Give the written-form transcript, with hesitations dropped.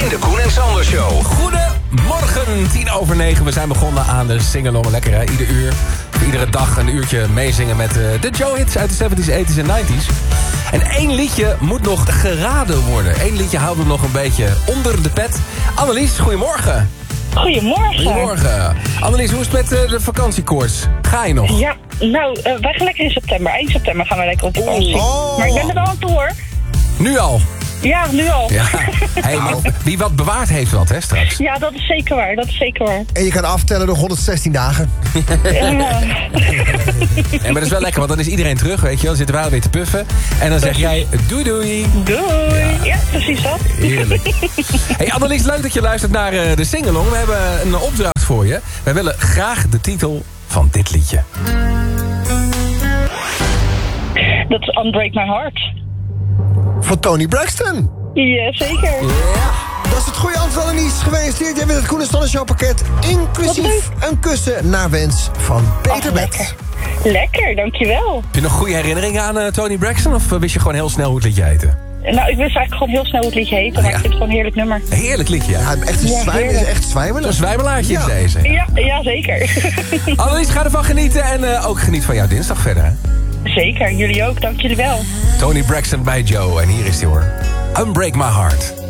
in de Koen en Sander Show. Goedemorgen, 9:10. We zijn begonnen aan de Singalong. Lekker hè, ieder uur, iedere dag een uurtje meezingen met de Joe-hits uit de 70s, 80s en 90s. En één liedje moet nog geraden worden. Eén liedje houdt hem nog een beetje onder de pet. Annelies, goedemorgen. Goedemorgen. Goedemorgen. Annelies, hoe is het met de vakantiekoorts? Ga je nog? Ja, nou, wij gaan lekker in september. Eind september gaan we lekker op vakantie. Oh. Maar ik ben er wel aan toe, hoor. Nu al? Ja, nu al. Ja. Hey, maar wie wat bewaard heeft wat, hè, straks? Ja, dat is zeker waar. Dat is zeker waar. En je kan aftellen door 116 dagen. Ja, maar dat is wel lekker, want dan is iedereen terug, weet je wel. Dan zitten wij alweer te puffen. En dan zeg jij doei doei. Doei. Ja, precies dat. Heerlijk. Hey Annelies, leuk dat je luistert naar de Singalong. We hebben een opdracht voor je. Wij willen graag de titel van dit liedje. Dat is Unbreak My Heart. Van Tony Braxton. Ja, zeker. Dat is het goede antwoord, Annelies. Gefeliciteerd. Jij bent het Koen en Sander Show pakket. Inclusief een kussen naar wens van Peter Bed. Lekker, dankjewel. Heb je nog goede herinneringen aan Tony Braxton? Of wist je gewoon heel snel hoe het liedje heette? Nou, ik wist eigenlijk gewoon heel snel hoe het liedje heette. Maar Ja. ik vind het gewoon een heerlijk nummer. Een heerlijk liedje, ja. Ja, echt een Ja, zwijmel. heerlijk. Is echt zwijmelen. Een zwijmelaartje Ja. is deze. Ja, zeker. Annelies, ga ervan genieten en ook geniet van jouw dinsdag verder, hè? Zeker, jullie ook. Dank jullie wel. Tony Braxton bij Joe. En hier is hij hoor. Unbreak My Heart.